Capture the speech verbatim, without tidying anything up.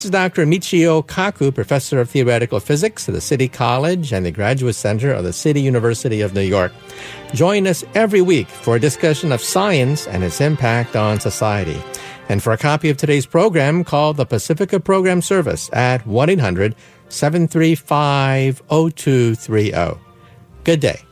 This is Doctor Michio Kaku, Professor of Theoretical Physics at the City College and the Graduate Center of the City University of New York. Join us every week for a discussion of science and its impact on society. And for a copy of today's program, call the Pacifica Program Service at one eight hundred seven three five zero two three zero. Good day.